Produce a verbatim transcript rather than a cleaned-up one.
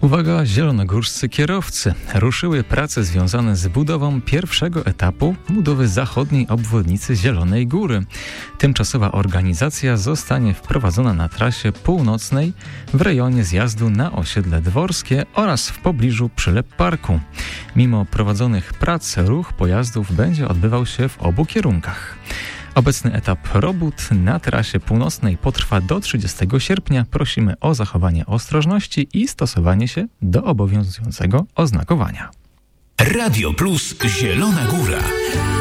Uwaga, zielonogórscy kierowcy. Ruszyły prace związane z budową pierwszego etapu budowy zachodniej obwodnicy Zielonej Góry. Tymczasowa organizacja zostanie wprowadzona na trasie północnej w rejonie zjazdu na osiedle Dworskie oraz w pobliżu Przylep Parku. Mimo prowadzonych prac ruch pojazdów będzie odbywał się w obu kierunkach. Obecny etap robót na trasie północnej potrwa do trzydziestego sierpnia. Prosimy o zachowanie ostrożności i stosowanie się do obowiązującego oznakowania. Radio Plus Zielona Góra.